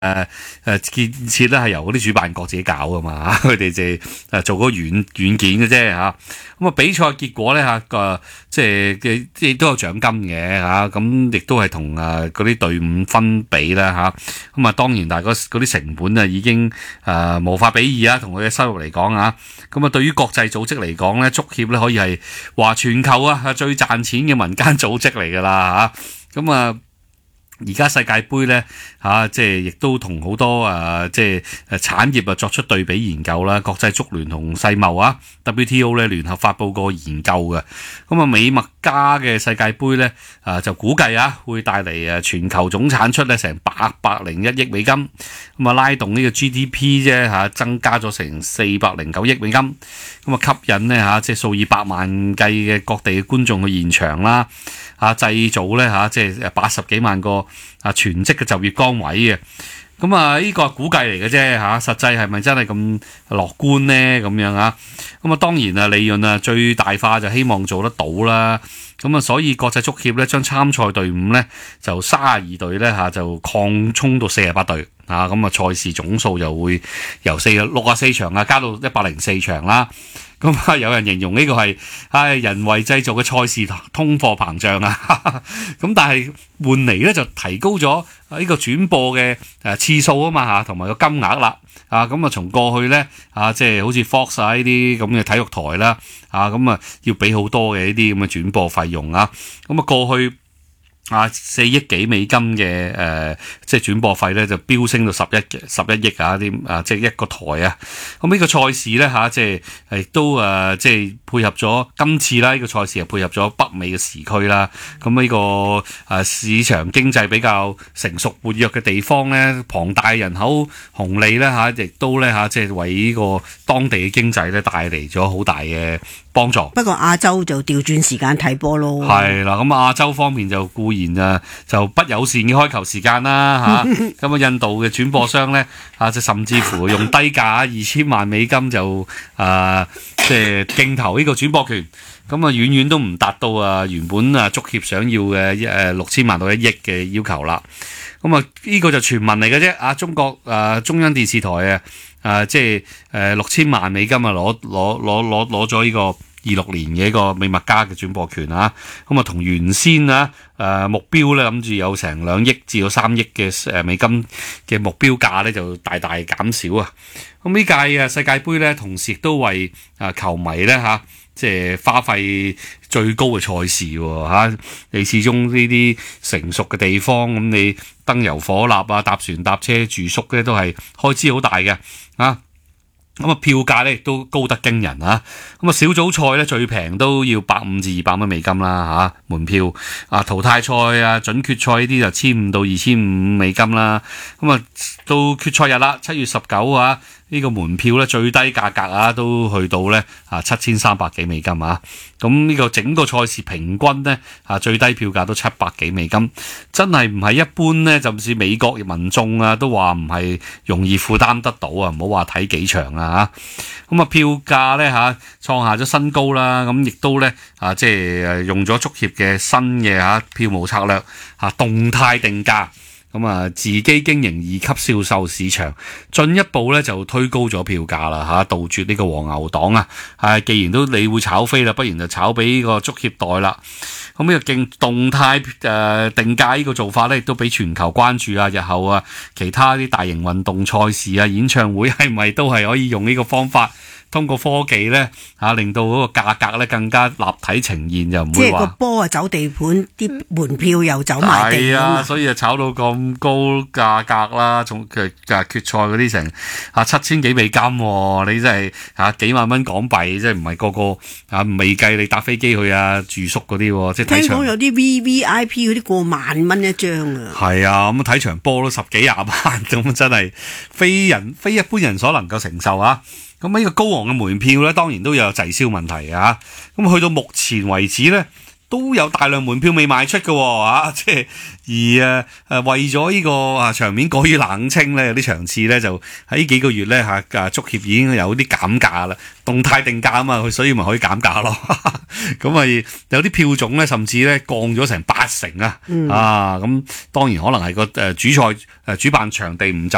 建設咧係由嗰啲主辦國自己搞噶嘛，佢哋就做嗰個軟件嘅啫嚇。咁啊比賽結果咧即係亦都有獎金嘅嚇，咁亦都係同嗰啲隊伍分比啦嚇。咁啊當然，但係嗰啲成本啊已經無法比擬啊，同佢嘅收入嚟講啊。咁啊對於國際組織嚟講咧，足協咧可以係話全球最賺錢嘅民間組織嚟㗎啦嚇。咁啊而家世界盃咧即係亦都同好多即係產業作出對比研究啦。國際足聯同世貿WTO 咧聯合發布過研究嘅。咁啊美墨加嘅世界盃咧就估計會帶嚟全球總產出咧成801億美金，咁啊拉動呢個 GDP 啫增加咗成409億美金，咁啊吸引咧即係數以百萬計嘅各地嘅觀眾去現場啦，製造咧即係80幾萬個全職嘅就業崗位嘅。咁啊呢個係估計嚟嘅啫實際係咪真係咁樂觀呢？咁樣咁啊當然利潤最大化就希望做得到啦。咁啊所以國際足協咧將參賽隊伍咧就32隊咧就擴充到48隊咁啊賽事總數就會由64場加到104場啦。咁啊有人形容呢個係人為製造嘅賽事通貨膨脹咁但係換嚟咧就提高咗呢個轉播嘅次數啊嘛同埋個金額啦咁啊從過去咧即係好似 Fox 呢啲咁嘅體育台啦咁啊要俾好多嘅呢啲咁嘅轉播費用咁啊過去4億幾美金嘅即係轉播費咧就飆升到11億即係一個台咁呢個賽事咧即係亦都即係配合咗今次啦，呢個賽事係配合咗北美嘅時區啦。咁呢個市場經濟比較成熟活躍嘅地方咧，龐大人口紅利咧亦都咧即係為呢個當地嘅經濟咧帶嚟咗好大嘅幫助。 不過亞洲就調轉時間睇波咯。 係啦，咁亞洲方面就固然就不友善嘅開球時間啦咁印度嘅轉播商咧就甚至乎用低價2000萬美金就即係競投呢個轉播權，咁遠遠都唔達到原本足協想要嘅6000萬到1億嘅要求啦。咁呢個就傳聞嚟嘅啫中國中央電視台即係6000萬美金攞咗呢個26年嘅一個美墨加嘅轉播權咁啊同原先目標咧諗住有成2億至到3億嘅美金嘅目標價咧就大大減少咁呢屆世界盃咧同時亦都為球迷咧即係花費最高嘅賽事你始終呢啲成熟嘅地方，咁你燈油火蠟搭船搭車住宿咧都係開支好大嘅咁啊票價咧亦都高得驚人咁啊小組賽咧最平都要150至200蚊美金啦門票淘汰賽準決賽呢啲就1500到2500美金啦。咁啊到決賽日啦，7月19呢個門票咧最低價格都去到咧7300幾美金咁呢個整個賽事平均咧最低票價都700幾美金，真係唔係一般咧，就算美國民眾都話唔係容易負擔得到唔好話睇幾場咁票價咧創下咗新高啦，咁亦都咧即係用咗足協嘅新嘅票務策略動態定價。咁自己經營2級銷售市場，進一步咧就推高咗票價啦杜絕呢個黃牛黨既然都你會炒飛啦，不如就炒俾呢個足協代啦。咁呢個動態定價呢個做法咧，亦都俾全球關注日後其他啲大型運動賽事演唱會係咪都係可以用呢個方法？通過科技咧令到嗰個價格咧更加立體呈現，就唔會話即係個波走地盤，啲門票又走埋地所以就炒到咁高價格啦。仲決賽嗰啲成7000幾美金你真係幾萬蚊港幣，即係唔係個個未計你搭飛機去住宿嗰啲即係睇場。 聽講有啲 VVIP 嗰啲過萬蚊一張係咁睇場波都10幾20萬，咁真係非一般人所能夠承受咁呢個高昂嘅門票咧，當然都有滯銷問題咁去到目前為止咧，都有大量門票未賣出嘅即係而為咗呢個場面過於冷清咧，有啲場次咧就喺呢幾個月咧足協已經有啲減價啦，動態定價佢所以咪可以減價咯。咁有啲票種咧甚至咧降咗成80%咁當然可能係個主辦場地唔就